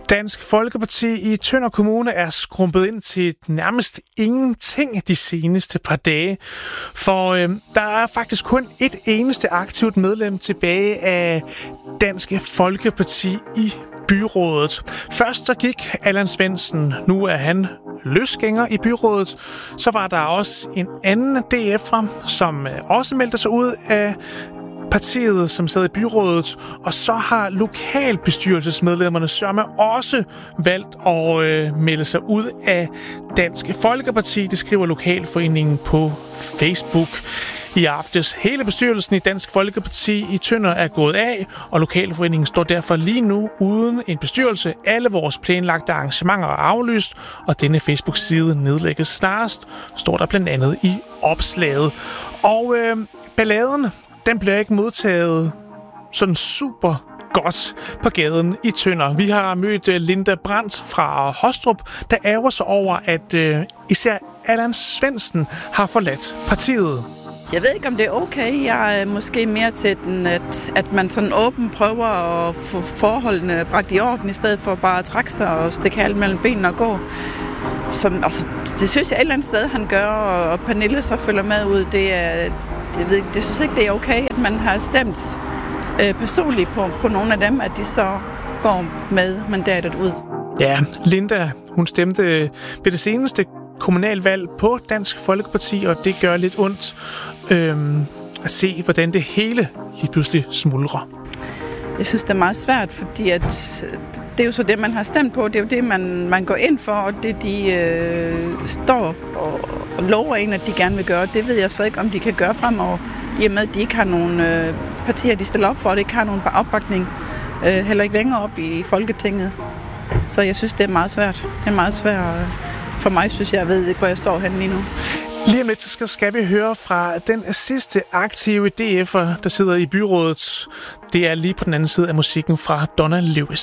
Dansk Folkeparti i Tønder Kommune er skrumpet ind til nærmest ingenting de seneste par dage. For der er faktisk kun et eneste aktivt medlem tilbage af Dansk Folkeparti i byrådet. Først så gik Allan Svendsen, nu er han løsgænger i byrådet. Så var der også en anden DF'er, som også meldte sig ud af partiet, som sad i byrådet, og så har lokalbestyrelsesmedlemmerne sørme også valgt at melde sig ud af Dansk Folkeparti. Det skriver Lokalforeningen på Facebook i aftes. Hele bestyrelsen i Dansk Folkeparti i Tønder er gået af, og Lokalforeningen står derfor lige nu uden en bestyrelse. Alle vores planlagte arrangementer er aflyst, og denne Facebook-side nedlægges snarest, står der blandt andet i opslaget. Og balladen, den bliver ikke modtaget sådan super godt på gaden i Tønder. Vi har mødt Linda Brandt fra Hostrup, der ærger sig over, at især Allan Svendsen har forladt partiet. Jeg ved ikke, om det er okay. Jeg er måske mere til den, at man sådan åbent prøver at få forholdene bragt i orden, i stedet for bare at trække sig og stikke halen mellem benene og gå. Det synes jeg et eller andet sted, han gør, og Pernille så følger med ud. Det synes ikke, det er okay, at man har stemt personligt på nogle af dem, at de så går med mandatet ud. Ja, Linda, hun stemte ved det seneste kommunalvalg på Dansk Folkeparti, og det gør lidt ondt at se, hvordan det hele lige pludselig smuldrer. Jeg synes, det er meget svært, fordi at det er jo så det, man har stemt på. Det er jo det, man går ind for, og det de står og lover en, at de gerne vil gøre. Det ved jeg så ikke, om de kan gøre fremover, i og med, at de ikke har nogen partier, de stiller op for, og det ikke har nogen opbakning, heller ikke længere op i Folketinget. Så jeg synes, det er meget svært. Det er meget svært for mig, synes jeg ved ikke, hvor jeg står henne lige nu. Lige om lidt, så skal vi høre fra den sidste aktive DF'er, der sidder i byrådet. Det er lige på den anden side af musikken fra Donna Lewis.